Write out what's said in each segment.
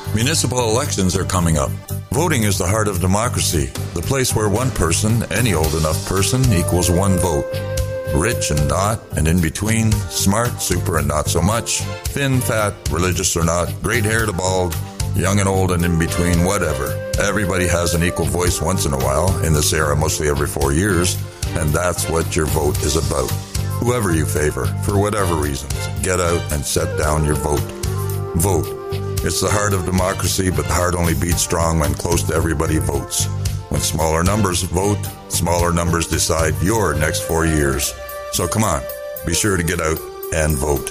Municipal elections are coming up. Voting is the heart of democracy, the place where one person, any old enough person, equals one vote. Rich and not, and in between, smart, super and not so much, thin, fat, religious or not, great hair to bald, young and old and in between, whatever. Everybody has an equal voice once in a while, in this era mostly every 4 years, and that's what your vote is about. Whoever you favor, for whatever reasons, get out and set down your vote. Vote. It's the heart of democracy, but the heart only beats strong when close to everybody votes. When smaller numbers vote, smaller numbers decide your next 4 years. So come on, be sure to get out and vote.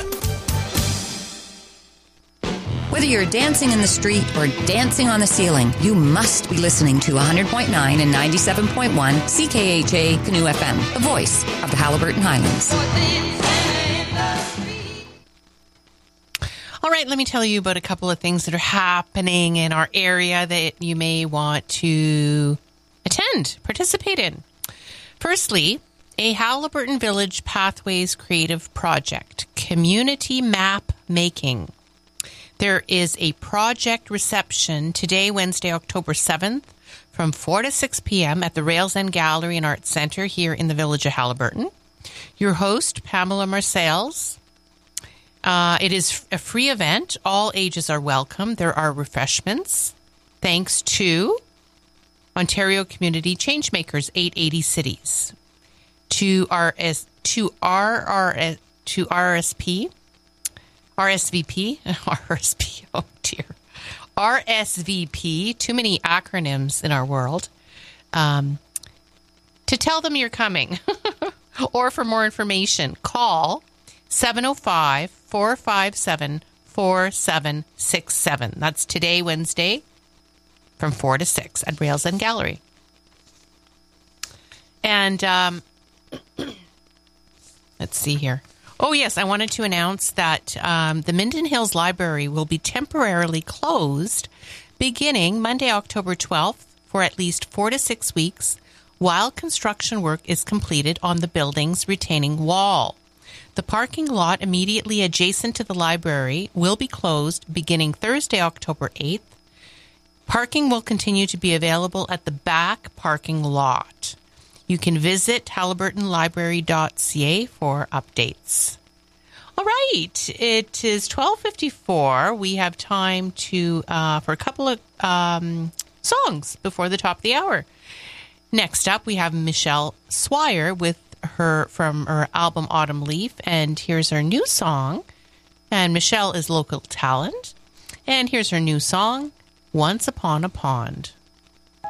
Whether you're dancing in the street or dancing on the ceiling, you must be listening to 100.9 and 97.1 CKHA Canoe FM, the voice of the Haliburton Highlands. All right, let me tell you about a couple of things that are happening in our area that you may want to attend, participate in. Firstly, a Haliburton Village Pathways Creative Project, Community Map Making. There is a project reception today, Wednesday, October 7th, from 4 to 6 p.m. at the Rails End Gallery and Arts Centre here in the village of Haliburton. Your host, Pamela Marsails. It is a free event. All ages are welcome. There are refreshments. Thanks to Ontario Community Changemakers, 880 Cities. To RSVP, oh dear, RSVP, too many acronyms in our world, to tell them you're coming. Or for more information, call 705-457-4767. That's today, Wednesday, from 4 to 6 at Rails End Gallery. And let's see here. Oh, yes, I wanted to announce that the Minden Hills Library will be temporarily closed beginning Monday, October 12th for at least 4 to 6 weeks while construction work is completed on the building's retaining wall. The parking lot immediately adjacent to the library will be closed beginning Thursday, October 8th. Parking will continue to be available at the back parking lot. You can visit haliburtonlibrary.ca for updates. All right, it is 12:54. We have time to for a couple of songs before the top of the hour. Next up, we have Michelle Swire with from her album Autumn Leaf, and here's her new song. And Michelle is local talent, and here's her new song, Once Upon a Pond.